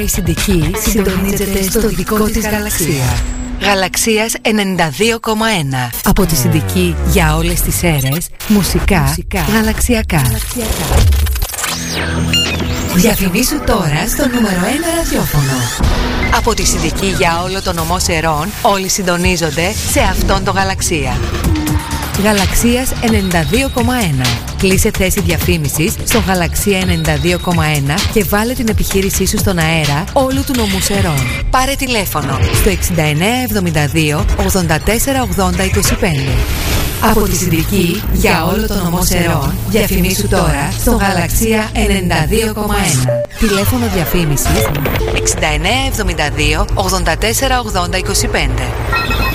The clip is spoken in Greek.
η Συντική συντονίζεται στο δικό της γαλαξία. Γαλαξίας 92,1. Από τη Συντική για όλες τις αίρες, μουσικά, γαλαξιακά. Διαφημίσου τώρα στο νούμερο 1 ραδιόφωνο. Από τη Συντική για όλο το νομό Σερών, όλοι συντονίζονται σε αυτόν το Γαλαξία. Γαλαξίας 92,1. Κλείσε θέση διαφήμισης στο Γαλαξία 92,1 και βάλε την επιχείρησή σου στον αέρα όλου του νομού Σερών. Πάρε τηλέφωνο στο 6972 84 80 25. Από τη Συντική για όλο το νομό Σερών, διαφημίσου τώρα στο Γαλαξία 92,1. Τηλέφωνο διαφήμισης 6972 84 80 25.